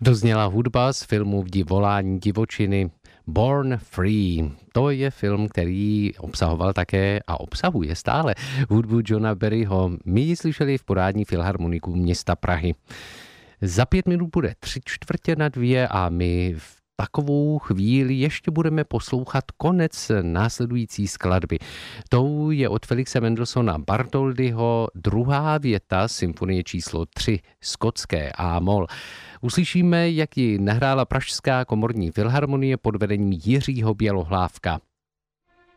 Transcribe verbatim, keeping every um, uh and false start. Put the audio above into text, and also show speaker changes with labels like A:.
A: Dozněla hudba z filmu Vdi volání divočiny Born Free. To je film, který obsahoval také a obsahuje stále hudbu Johna Barryho. My ji slyšeli v podání Filharmoniků města Prahy. Za pět minut bude tři čtvrtě na dvě a my v takovou chvíli ještě budeme poslouchat konec následující skladby. Tou je od Felixe Mendelssohna Bartholdyho druhá věta symfonie číslo tři skotské A-moll. Uslyšíme, jak ji nahrála Pražská komorní filharmonie pod vedením Jiřího Bělohlávka.